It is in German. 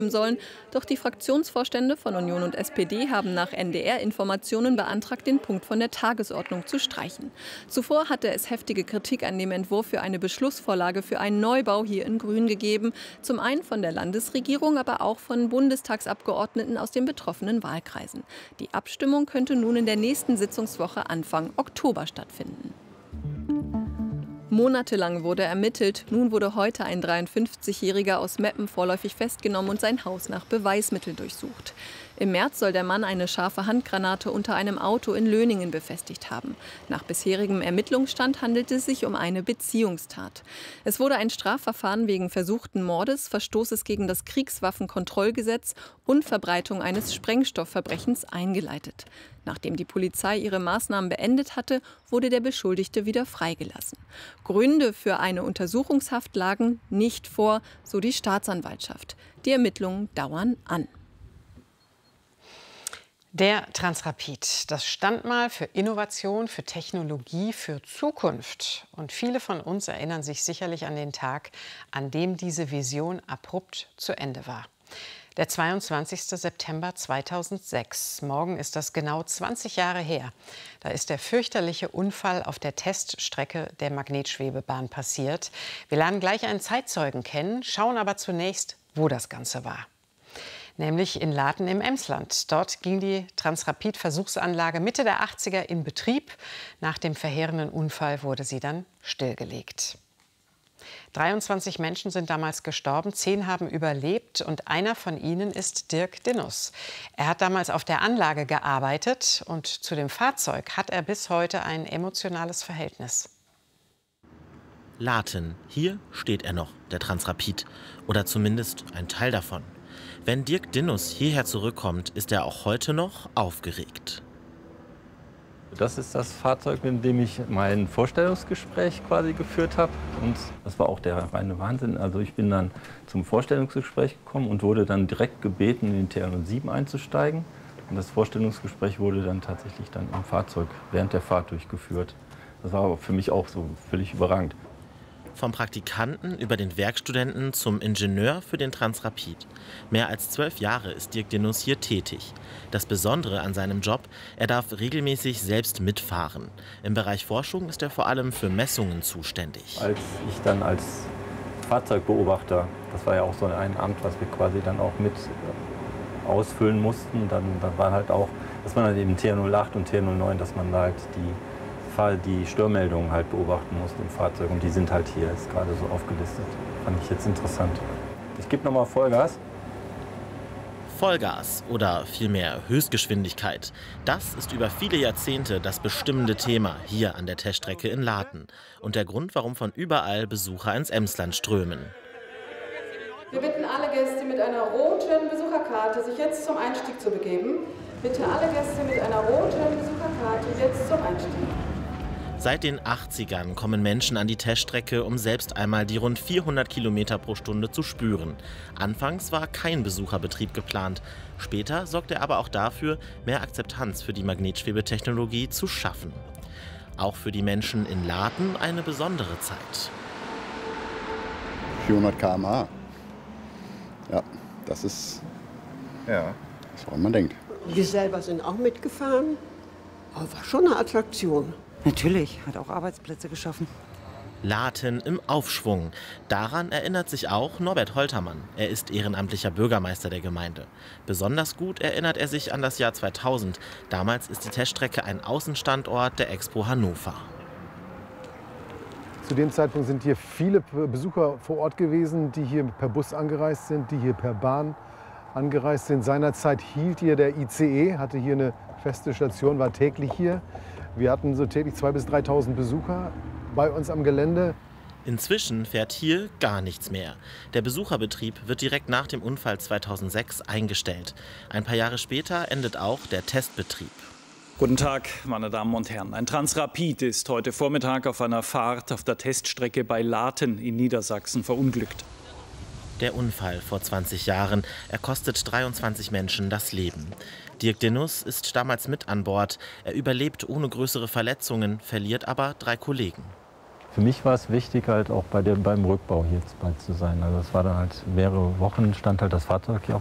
sollen. Doch die Fraktionsvorstände von Union und SPD haben nach NDR-Informationen beantragt, den Punkt von der Tagesordnung zu streichen. Zuvor hatte es heftige Kritik an dem Entwurf für eine Beschlussvorlage für einen Neubau hier in Grün gegeben. Zum einen von der Landesregierung, aber auch von Bundestagsabgeordneten aus den betroffenen Wahlkreisen. Die Abstimmung könnte nun in der nächsten Sitzungswoche Anfang Oktober stattfinden. Monatelang wurde ermittelt. Nun wurde heute ein 53-Jähriger aus Meppen vorläufig festgenommen und sein Haus nach Beweismitteln durchsucht. Im März soll der Mann eine scharfe Handgranate unter einem Auto in Löningen befestigt haben. Nach bisherigem Ermittlungsstand handelt es sich um eine Beziehungstat. Es wurde ein Strafverfahren wegen versuchten Mordes, Verstoßes gegen das Kriegswaffenkontrollgesetz und Verbreitung eines Sprengstoffverbrechens eingeleitet. Nachdem die Polizei ihre Maßnahmen beendet hatte, wurde der Beschuldigte wieder freigelassen. Gründe für eine Untersuchungshaft lagen nicht vor, so die Staatsanwaltschaft. Die Ermittlungen dauern an. Der Transrapid, das stand mal für Innovation, für Technologie, für Zukunft. Und viele von uns erinnern sich sicherlich an den Tag, an dem diese Vision abrupt zu Ende war. Der 22. September 2006. Morgen ist das genau 20 Jahre her. Da ist der fürchterliche Unfall auf der Teststrecke der Magnetschwebebahn passiert. Wir lernen gleich einen Zeitzeugen kennen, schauen aber zunächst, wo das Ganze war. Nämlich in Laten im Emsland. Dort ging die Transrapid-Versuchsanlage Mitte der 80er in Betrieb. Nach dem verheerenden Unfall wurde sie dann stillgelegt. 23 Menschen sind damals gestorben, 10 haben überlebt und einer von ihnen ist Dirk Dinnus. Er hat damals auf der Anlage gearbeitet und zu dem Fahrzeug hat er bis heute ein emotionales Verhältnis. Laten, hier steht er noch, der Transrapid. Oder zumindest ein Teil davon. Wenn Dirk Dinnus hierher zurückkommt, ist er auch heute noch aufgeregt. Das ist das Fahrzeug, mit dem ich mein Vorstellungsgespräch quasi geführt habe. Und das war auch der reine Wahnsinn. Also ich bin dann zum Vorstellungsgespräch gekommen und wurde dann direkt gebeten, in den T-7 einzusteigen. Und das Vorstellungsgespräch wurde dann tatsächlich dann im Fahrzeug während der Fahrt durchgeführt. Das war aber für mich auch so völlig überragend. Vom Praktikanten über den Werkstudenten zum Ingenieur für den Transrapid. Mehr als 12 Jahre ist Dirk Dinnus hier tätig. Das Besondere an seinem Job, er darf regelmäßig selbst mitfahren. Im Bereich Forschung ist er vor allem für Messungen zuständig. Als ich dann als Fahrzeugbeobachter, das war ja auch so ein Amt, was wir quasi dann auch mit ausfüllen mussten, dann war halt auch, dass man halt eben T08 und T09, dass man da halt die Störmeldungen halt beobachten muss im Fahrzeug. Und die sind halt hier jetzt gerade so aufgelistet. Fand ich jetzt interessant. Ich gebe nochmal Vollgas. Vollgas oder vielmehr Höchstgeschwindigkeit. Das ist über viele Jahrzehnte das bestimmende Thema hier an der Teststrecke in Laten. Und der Grund, warum von überall Besucher ins Emsland strömen. Wir bitten alle Gäste mit einer roten Besucherkarte, sich jetzt zum Einstieg zu begeben. Bitte alle Gäste mit einer roten Besucherkarte jetzt zum Einstieg. Seit den 80ern kommen Menschen an die Teststrecke, um selbst einmal die rund 400 Kilometer pro Stunde zu spüren. Anfangs war kein Besucherbetrieb geplant. Später sorgte er aber auch dafür, mehr Akzeptanz für die Magnetschwebetechnologie zu schaffen. Auch für die Menschen in Laten eine besondere Zeit. 400 km/h. Ja, das ist was man denkt. Wir selber sind auch mitgefahren. Aber war schon eine Attraktion. Natürlich, hat auch Arbeitsplätze geschaffen. Laten im Aufschwung. Daran erinnert sich auch Norbert Holtermann. Er ist ehrenamtlicher Bürgermeister der Gemeinde. Besonders gut erinnert er sich an das Jahr 2000. Damals ist die Teststrecke ein Außenstandort der Expo Hannover. Zu dem Zeitpunkt sind hier viele Besucher vor Ort gewesen, die hier per Bus angereist sind, die hier per Bahn angereist sind. Seinerzeit hielt hier der ICE, hatte hier eine feste Station, war täglich hier. Wir hatten so täglich 2.000 bis 3.000 Besucher bei uns am Gelände. Inzwischen fährt hier gar nichts mehr. Der Besucherbetrieb wird direkt nach dem Unfall 2006 eingestellt. Ein paar Jahre später endet auch der Testbetrieb. Guten Tag, meine Damen und Herren. Ein Transrapid ist heute Vormittag auf einer Fahrt auf der Teststrecke bei Laten in Niedersachsen verunglückt. Der Unfall vor 20 Jahren, er kostet 23 Menschen das Leben. Dirk Dinnus ist damals mit an Bord. Er überlebt ohne größere Verletzungen, verliert aber 3 Kollegen. Für mich war es wichtig, halt auch beim Rückbau hier jetzt bald zu sein. Also es war dann halt mehrere Wochen, stand halt das Fahrzeug hier auf